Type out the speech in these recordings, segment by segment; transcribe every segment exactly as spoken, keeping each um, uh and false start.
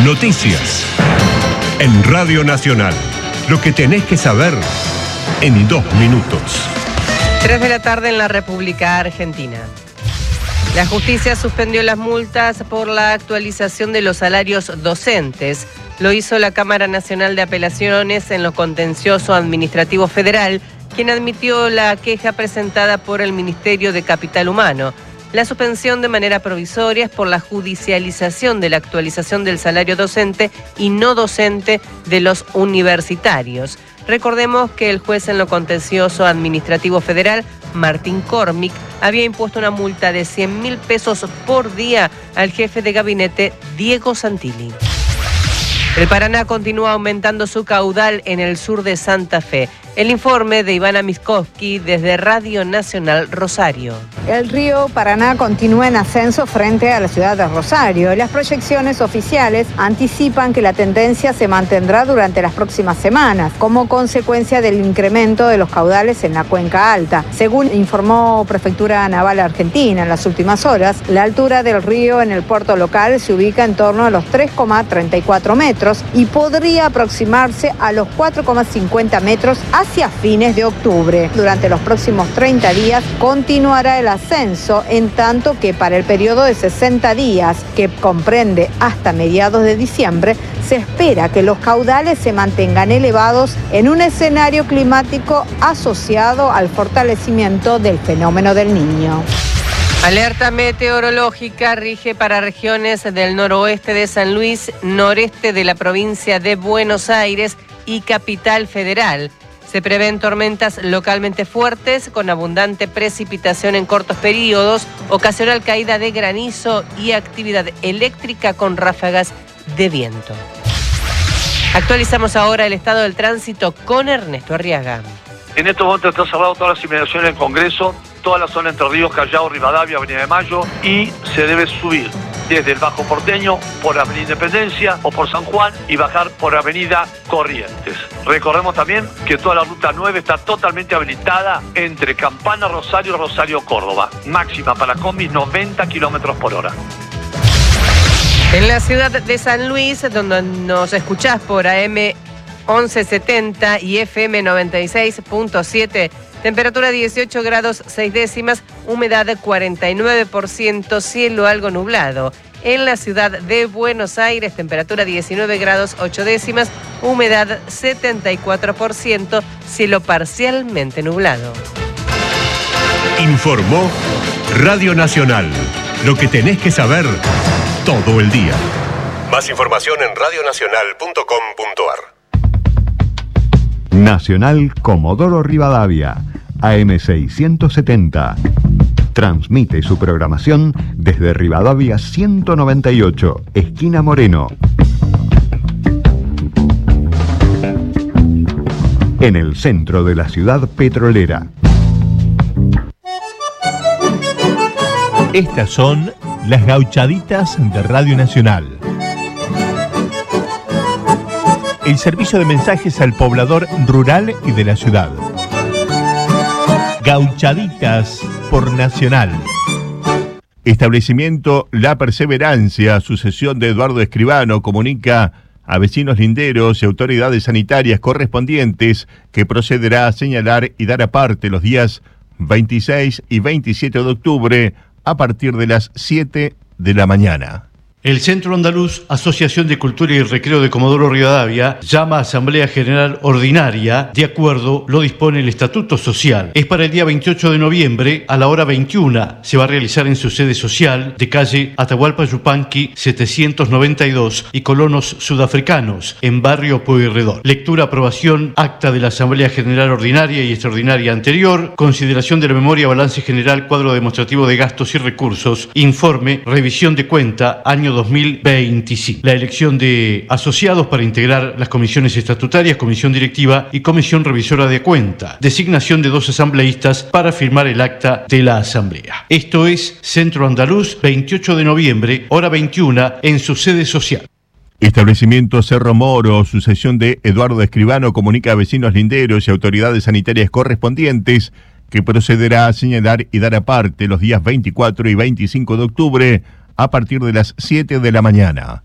Noticias. En Radio Nacional. Lo que tenés que saber en dos minutos. Tres de la tarde en la República Argentina. La justicia suspendió las multas por la actualización de los salarios docentes. Lo hizo la Cámara Nacional de Apelaciones en lo contencioso administrativo federal, quien admitió la queja presentada por el Ministerio de Capital Humano. La suspensión de manera provisoria es por la judicialización de la actualización del salario docente y no docente de los universitarios. Recordemos que el juez en lo contencioso administrativo federal, Martín Cormick, había impuesto una multa de cien mil pesos por día al jefe de gabinete, Diego Santilli. El Paraná continúa aumentando su caudal en el sur de Santa Fe. El informe de Ivana Miskovsky desde Radio Nacional Rosario. El río Paraná continúa en ascenso frente a la ciudad de Rosario. Las proyecciones oficiales anticipan que la tendencia se mantendrá durante las próximas semanas, como consecuencia del incremento de los caudales en la cuenca alta. Según informó Prefectura Naval Argentina en las últimas horas, la altura del río en el puerto local se ubica en torno a los tres coma treinta y cuatro metros y podría aproximarse a los cuatro coma cincuenta metros hacia fines de octubre. Durante los próximos treinta días continuará el ascenso, en tanto que para el periodo de sesenta días, que comprende hasta mediados de diciembre, se espera que los caudales se mantengan elevados en un escenario climático asociado al fortalecimiento del fenómeno del Niño. Alerta meteorológica rige para regiones del noroeste de San Luis, noreste de la provincia de Buenos Aires y Capital Federal. Se prevén tormentas localmente fuertes con abundante precipitación en cortos periodos, ocasional caída de granizo y actividad eléctrica con ráfagas de viento. Actualizamos ahora el estado del tránsito con Ernesto Arriaga. En estos momentos están cerradas todas las inmediaciones del Congreso, toda la zona Entre Ríos, Callao, Rivadavia, Avenida de Mayo, y se debe subir desde el Bajo Porteño por Avenida Independencia o por San Juan y bajar por Avenida Corrientes. Recordemos también que toda la ruta nueve está totalmente habilitada entre Campana, Rosario, Rosario, Córdoba. Máxima para combis noventa kilómetros por hora. En la ciudad de San Luis, donde nos escuchás por A M once setenta y F M noventa y seis punto siete, temperatura dieciocho grados seis décimas, humedad cuarenta y nueve por ciento, cielo algo nublado. En la ciudad de Buenos Aires, temperatura diecinueve grados ocho décimas, humedad setenta y cuatro por ciento, cielo parcialmente nublado. Informó Radio Nacional. Lo que tenés que saber todo el día. Más información en radio nacional punto com punto ar. Nacional Comodoro Rivadavia, A M seiscientos setenta. Transmite su programación desde Rivadavia ciento noventa y ocho, esquina Moreno. En el centro de la ciudad petrolera. Estas son las gauchaditas de Radio Nacional. El servicio de mensajes al poblador rural y de la ciudad. Gauchaditas por Nacional. Establecimiento La Perseverancia, sucesión de Eduardo Escribano, comunica a vecinos linderos y autoridades sanitarias correspondientes que procederá a señalar y dar aparte los días veintiséis y veintisiete de octubre a partir de las siete de la mañana. El Centro Andaluz, Asociación de Cultura y Recreo de Comodoro Rivadavia, llama a Asamblea General Ordinaria, de acuerdo lo dispone el Estatuto Social. Es para el día veintiocho de noviembre, a la hora veintiuna. Se va a realizar en su sede social, de calle Atahualpa Yupanqui setecientos noventa y dos y colonos sudafricanos, en barrio Pueyrredón. Lectura, aprobación, acta de la Asamblea General Ordinaria y Extraordinaria anterior, consideración de la memoria, balance general, cuadro demostrativo de gastos y recursos, informe, revisión de cuenta, año dos mil veinticinco. La elección de asociados para integrar las comisiones estatutarias, comisión directiva y comisión revisora de cuenta. Designación de dos asambleístas para firmar el acta de la asamblea. Esto es Centro Andaluz, veintiocho de noviembre, hora veintiuna, en su sede social. Establecimiento Cerro Moro, sucesión de Eduardo Escribano, comunica a vecinos linderos y autoridades sanitarias correspondientes que procederá a señalar y dar aparte los días veinticuatro y veinticinco de octubre a partir de las siete de la mañana.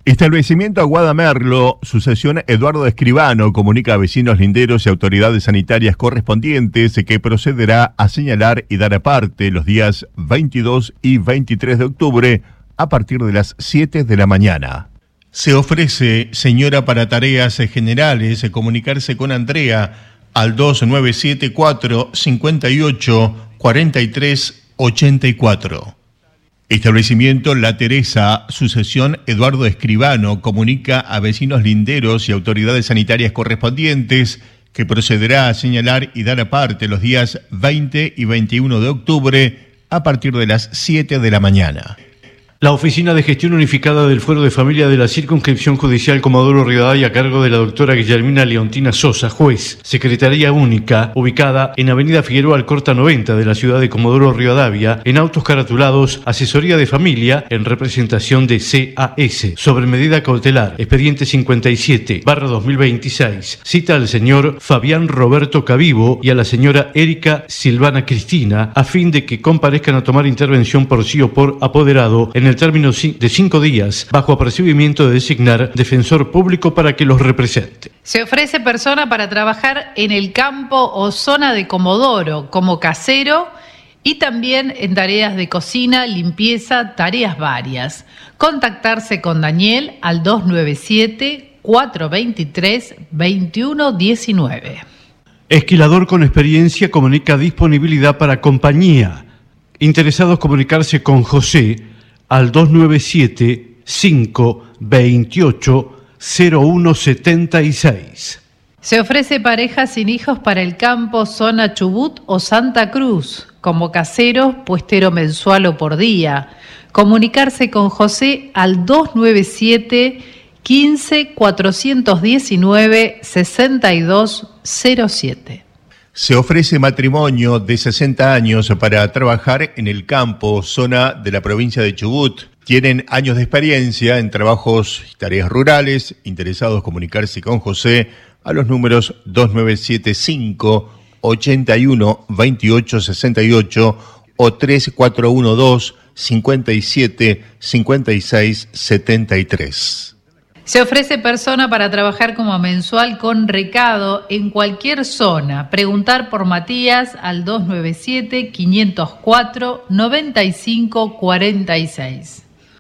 Establecimiento Aguada Merlo, sucesión Eduardo Escribano, comunica a vecinos linderos y autoridades sanitarias correspondientes que procederá a señalar y dar aparte los días veintidós y veintitrés de octubre a partir de las siete de la mañana. Se ofrece, señora, para tareas generales, comunicarse con Andrea al dos nueve siete cuatro cinco ocho cuatro tres ocho cuatro. Establecimiento La Teresa, sucesión Eduardo Escribano, comunica a vecinos linderos y autoridades sanitarias correspondientes que procederá a señalar y dar aparte los días veinte y veintiuno de octubre a partir de las siete de la mañana. La Oficina de Gestión Unificada del Fuero de Familia de la Circunscripción Judicial Comodoro Rivadavia, a cargo de la doctora Guillermina Leontina Sosa, juez, Secretaría Única, ubicada en Avenida Figueroa Alcorta noventa de la ciudad de Comodoro Rivadavia, en autos caratulados, asesoría de familia, en representación de C A S, sobre medida cautelar, expediente cincuenta y siete barra dos mil veintiséis, cita al señor Fabián Roberto Cavivo y a la señora Erika Silvana Cristina, a fin de que comparezcan a tomar intervención por sí o por apoderado en el término de cinco días, bajo apercibimiento de designar defensor público para que los represente. Se ofrece persona para trabajar en el campo o zona de Comodoro como casero y también en tareas de cocina, limpieza, tareas varias. Contactarse con Daniel al dos nueve siete cuatro dos tres dos uno uno nueve. Esquilador con experiencia comunica disponibilidad para compañía. Interesados comunicarse con José al dos nueve siete cinco dos ocho cero uno siete seis. Se ofrece pareja sin hijos para el campo, zona Chubut o Santa Cruz, como caseros, puestero mensual o por día. Comunicarse con José al dos nueve siete quince cuatrocientos diecinueve sesenta y dos cero siete. Se ofrece matrimonio de sesenta años para trabajar en el campo, zona de la provincia de Chubut. Tienen años de experiencia en trabajos y tareas rurales. Interesados comunicarse con José a los números dos nueve siete cinco ochenta y uno veintiocho sesenta y ocho o tres cuatro uno dos cincuenta y siete cincuenta y seis setenta y tres. Se ofrece persona para trabajar como mensual con recado en cualquier zona. Preguntar por Matías al dos nueve siete quinientos cuatro noventa y cinco cuarenta y seis.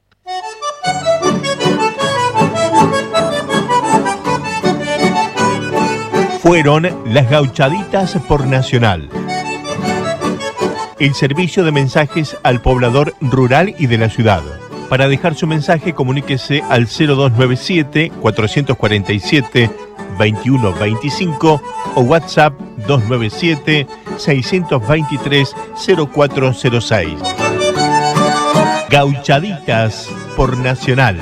Fueron las gauchaditas por Nacional. El servicio de mensajes al poblador rural y de la ciudad. Para dejar su mensaje, comuníquese al cero dos nueve siete cuatro cuatro siete dos uno dos cinco o WhatsApp dos nueve siete seis dos tres cero cuatro cero seis. Gauchaditas por Nacional.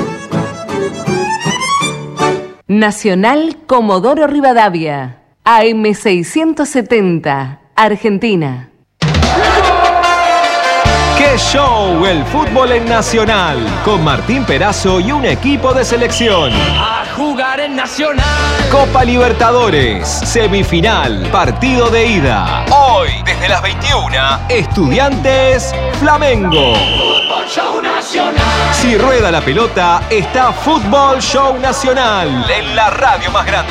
Nacional Comodoro Rivadavia, A M seiscientos setenta, Argentina. ¡Qué show! El fútbol en Nacional, con Martín Perazo y un equipo de selección. A jugar en Nacional. Copa Libertadores, semifinal, partido de ida. Hoy, desde las veintiuna, Estudiantes Flamengo. Fútbol Show Nacional. Si rueda la pelota, está Fútbol Show Nacional, en la radio más grande.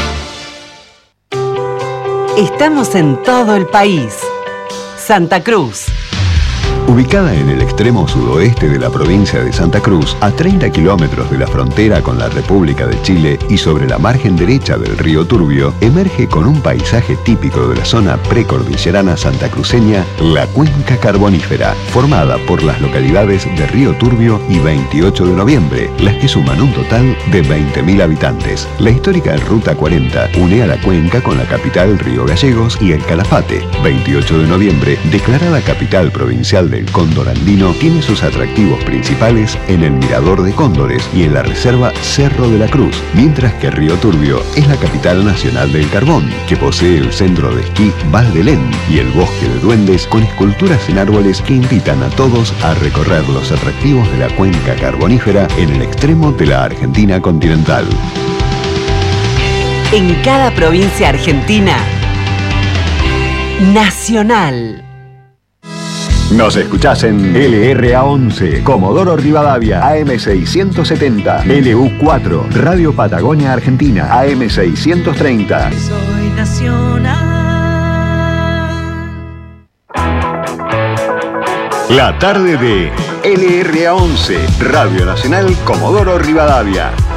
Estamos en todo el país. Santa Cruz. Ubicada en el extremo sudoeste de la provincia de Santa Cruz, a treinta kilómetros de la frontera con la República de Chile y sobre la margen derecha del río Turbio, emerge con un paisaje típico de la zona precordillerana santacruceña, la Cuenca Carbonífera, formada por las localidades de Río Turbio y veintiocho de noviembre, las que suman un total de veinte mil habitantes. La histórica Ruta cuarenta une a la cuenca con la capital Río Gallegos y el Calafate. veintiocho de noviembre, declarada capital provincial del Cóndor Andino, tiene sus atractivos principales en el Mirador de Cóndores y en la reserva Cerro de la Cruz, mientras que Río Turbio es la capital nacional del carbón, que posee el centro de esquí Val de Lén y el bosque de duendes con esculturas en árboles que invitan a todos a recorrer los atractivos de la cuenca carbonífera en el extremo de la Argentina continental. En cada provincia argentina, Nacional. Nos escuchás en L R A once, Comodoro Rivadavia, A M seiscientos setenta, L U cuatro, Radio Patagonia Argentina, A M seiscientos treinta. Soy nacional. La tarde de L R A once, Radio Nacional Comodoro Rivadavia.